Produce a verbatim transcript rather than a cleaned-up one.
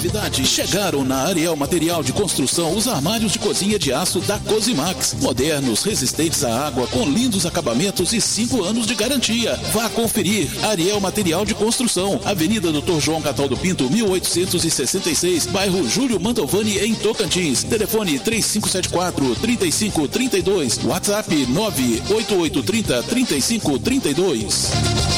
Chegaram na Ariel Material de Construção os armários de cozinha de aço da Cosimax. Modernos, resistentes à água, com lindos acabamentos e cinco anos de garantia. Vá conferir. Ariel Material de Construção, Avenida doutor João Cataldo Pinto, mil oitocentos e sessenta e seis, bairro Júlio Mantovani, em Tocantins. Telefone três cinco sete quatro, três cinco três dois. WhatsApp nove oito oito três zero, três cinco três dois.